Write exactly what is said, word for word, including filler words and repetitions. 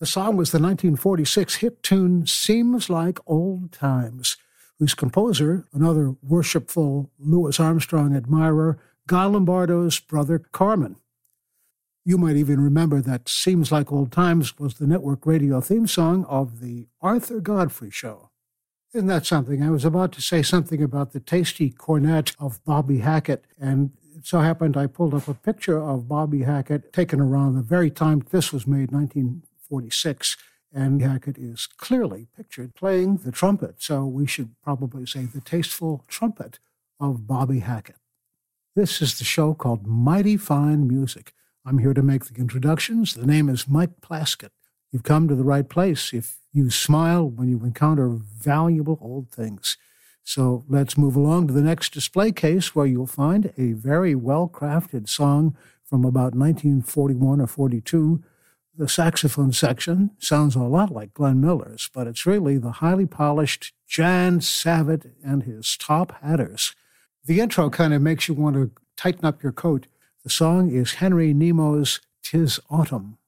The song was the nineteen forty-six hit tune Seems Like Old Times, whose composer, another worshipful Louis Armstrong admirer, Guy Lombardo's brother Carmen. You might even remember that Seems Like Old Times was the network radio theme song of the Arthur Godfrey Show. Isn't that something? I was about to say something about the tasty cornet of Bobby Hackett, and it so happened I pulled up a picture of Bobby Hackett taken around the very time this was made, nineteen forty-six, and Hackett is clearly pictured playing the trumpet, so we should probably say the tasteful trumpet of Bobby Hackett. This is the show called Mighty Fine Music. I'm here to make the introductions. The name is Mike Plaskett. You've come to the right place if you smile when you encounter valuable old things. So let's move along to the next display case where you'll find a very well-crafted song from about nineteen forty-one or forty-two. The saxophone section sounds a lot like Glenn Miller's, but it's really the highly polished Jan Savitt and his Top Hatters. The intro kind of makes you want to tighten up your coat. The song is Henry Nemo's "'Tis Autumn."